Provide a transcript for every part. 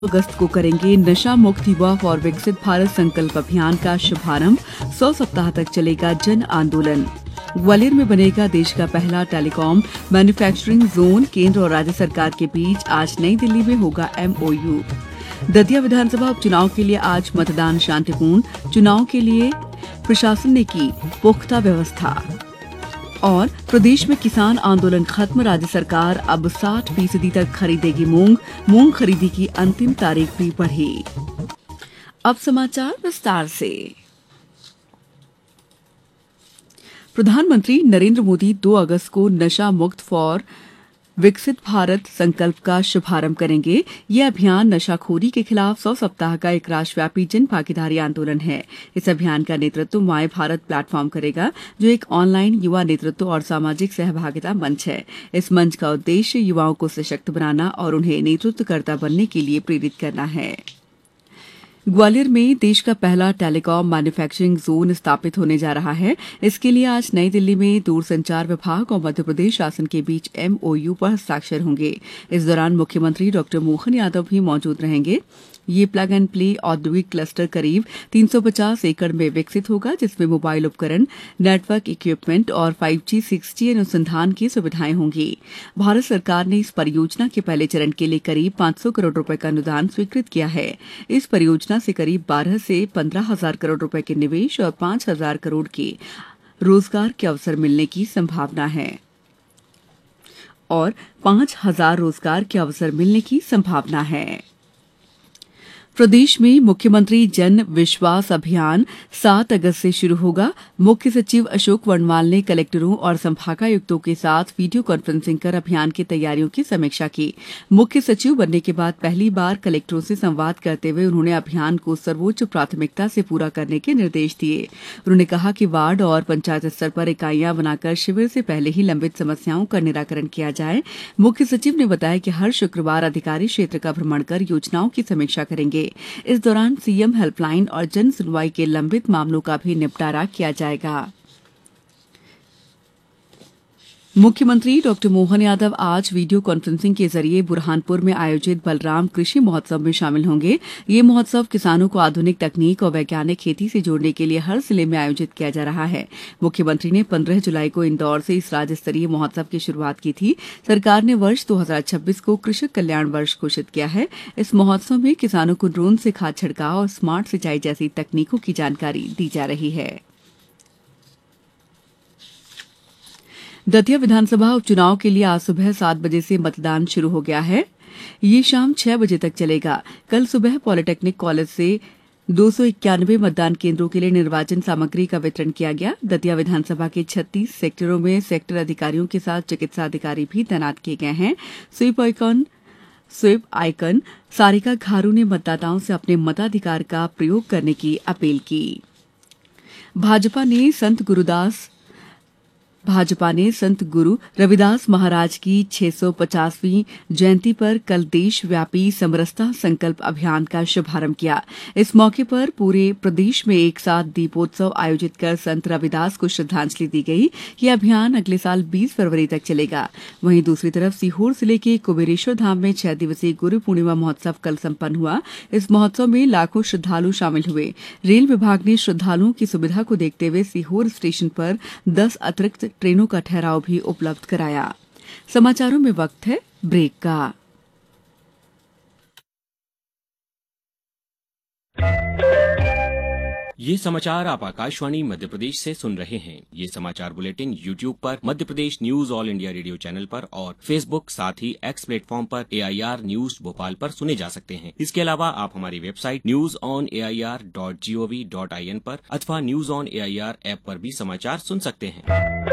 अगस्त को करेंगे नशा मुक्त युवा फॉर विकसित भारत संकल्प अभियान का शुभारंभ। 100 सप्ताह तक चलेगा जन आंदोलन। ग्वालियर में बनेगा देश का पहला टेलीकॉम मैन्युफैक्चरिंग जोन। केंद्र और राज्य सरकार के बीच आज नई दिल्ली में होगा MOU। दतिया विधानसभा उपचुनाव के लिए आज मतदान शांतिपूर्ण। चुनाव के लिए प्रशासन ने की पुख्ता व्यवस्था। और प्रदेश में किसान आंदोलन खत्म। राज्य सरकार अब 60% तक खरीदेगी मूंग खरीदी की अंतिम तारीख भी बढ़ी। अब समाचार विस्तार से। प्रधानमंत्री नरेंद्र मोदी 2 अगस्त को नशा मुक्त फॉर विकसित भारत संकल्प का शुभारंभ करेंगे। यह अभियान नशाखोरी के खिलाफ 100 सप्ताह का एक राष्ट्रव्यापी जन भागीदारी आंदोलन है। इस अभियान का नेतृत्व माय भारत प्लेटफॉर्म करेगा, जो एक ऑनलाइन युवा नेतृत्व और सामाजिक सहभागिता मंच है। इस मंच का उद्देश्य युवाओं को सशक्त बनाना और उन्हें नेतृत्वकर्ता बनने के लिए प्रेरित करना है। ग्वालियर में देश का पहला टेलीकॉम मैन्युफैक्चरिंग जोन स्थापित होने जा रहा है। इसके लिए आज नई दिल्ली में दूरसंचार विभाग और मध्य प्रदेश शासन के बीच MOU पर हस्ताक्षर होंगे। इस दौरान मुख्यमंत्री डॉ मोहन यादव भी मौजूद रहेंगे। ये प्लग एंड प्ले औद्योगिक क्लस्टर करीब 350 एकड़ में विकसित होगा, जिसमें मोबाइल उपकरण, नेटवर्क इक्विपमेंट और 5G 6G अनुसंधान की सुविधाएं होंगी। भारत सरकार ने इस परियोजना के पहले चरण के लिए करीब 500 करोड़ रुपए का अनुदान स्वीकृत किया है। इस परियोजना से करीब 12 से 15 हजार करोड़ रुपए के निवेश और 5,000 करोड़ के रोजगार के अवसर मिलने की संभावना है। प्रदेश में मुख्यमंत्री जन विश्वास अभियान 7 अगस्त से शुरू होगा। मुख्य सचिव अशोक वर्णवाल ने कलेक्टरों और संभागायुक्तों के साथ वीडियो कॉन्फ्रेंसिंग कर अभियान की तैयारियों की समीक्षा की। मुख्य सचिव बनने के बाद पहली बार कलेक्टरों से संवाद करते हुए उन्होंने अभियान को सर्वोच्च प्राथमिकता से पूरा करने के निर्देश दिए। उन्होंने कहा कि वार्ड और पंचायत स्तर पर इकाइयां बनाकर शिविर से पहले ही लंबित समस्याओं का निराकरण किया जाए। मुख्य सचिव ने बताया कि हर शुक्रवार अधिकारी क्षेत्र का भ्रमण कर योजनाओं की समीक्षा करेंगे। इस दौरान सीएम हेल्पलाइन और जन सुनवाई के लंबित मामलों का भी निपटारा किया जाएगा। मुख्यमंत्री डॉ मोहन यादव आज वीडियो कॉन्फ्रेंसिंग के जरिए बुरहानपुर में आयोजित बलराम कृषि महोत्सव में शामिल होंगे। ये महोत्सव किसानों को आधुनिक तकनीक और वैज्ञानिक खेती से जोड़ने के लिए हर जिले में आयोजित किया जा रहा है। मुख्यमंत्री ने 15 जुलाई को इंदौर से इस राज्य स्तरीय महोत्सव की शुरुआत की थी। सरकार ने वर्ष 2026 को कृषक कल्याण वर्ष घोषित किया है। इस महोत्सव में किसानों को ड्रोन से खाद छिड़काव और स्मार्ट सिंचाई जैसी तकनीकों की जानकारी दी जा रही है। दतिया विधानसभा उपचुनाव के लिए आज सुबह 7 बजे से मतदान शुरू हो गया है। ये शाम 6 बजे तक चलेगा। कल सुबह पॉलिटेक्निक कॉलेज से 291 मतदान केंद्रों के लिए निर्वाचन सामग्री का वितरण किया गया। दतिया विधानसभा के 36 सेक्टरों में सेक्टर अधिकारियों के साथ चिकित्सा अधिकारी भी तैनात किए गए हैं। स्वीप आइकन सारिका घारू ने मतदाताओं से अपने मताधिकार का प्रयोग करने की अपील की। भाजपा ने संत गुरु रविदास महाराज की 650वीं जयंती पर कल देशव्यापी समरसता संकल्प अभियान का शुभारंभ किया। इस मौके पर पूरे प्रदेश में एक साथ दीपोत्सव आयोजित कर संत रविदास को श्रद्धांजलि दी गई। यह अभियान अगले साल 20 फरवरी तक चलेगा। वहीं दूसरी तरफ सीहोर जिले के कुबेरेश्वर धाम में 6 दिवसीय गुरु पूर्णिमा महोत्सव कल संपन्न हुआ। इस महोत्सव में लाखों श्रद्धालु शामिल हुए। रेल विभाग ने श्रद्धालुओं की सुविधा को देखते हुए सीहोर स्टेशन पर 10 अतिरिक्त ट्रेनों का ठहराव भी उपलब्ध कराया। समाचारों में वक्त है ब्रेक का। ये समाचार आप आकाशवाणी मध्य प्रदेश से सुन रहे हैं। ये समाचार बुलेटिन YouTube पर Madhya Pradesh news all India radio channel पर और Facebook साथ ही X प्लेटफॉर्म पर AIR न्यूज भोपाल पर सुने जा सकते हैं। इसके अलावा आप हमारी वेबसाइट newsonair.gov.in पर अथवा न्यूज ऑन AIR ऐप पर भी समाचार सुन सकते हैं।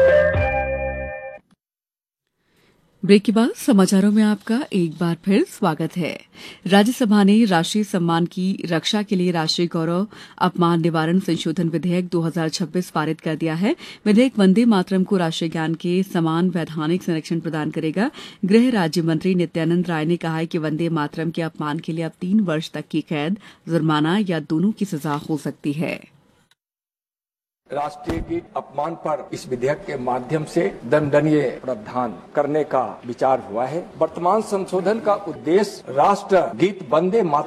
ब्रेक के बाद समाचारों में आपका एक बार फिर स्वागत है। राज्यसभा ने राष्ट्रीय सम्मान की रक्षा के लिए राष्ट्रीय गौरव अपमान निवारण संशोधन विधेयक 2026 पारित कर दिया है। विधेयक वंदे मातरम को राष्ट्रीय ज्ञान के समान वैधानिक संरक्षण प्रदान करेगा। गृह राज्य मंत्री नित्यानंद राय ने कहा है कि वंदे मातरम के अपमान के लिए अब 3 वर्ष तक की कैद, जुर्माना या दोनों की सजा हो सकती है। राष्ट्रीय गीत अपमान पर इस विधेयक के माध्यम से दंडनीय प्रावधान करने का विचार हुआ है। वर्तमान संशोधन का उद्देश्य राष्ट्र गीत वंदे मातरम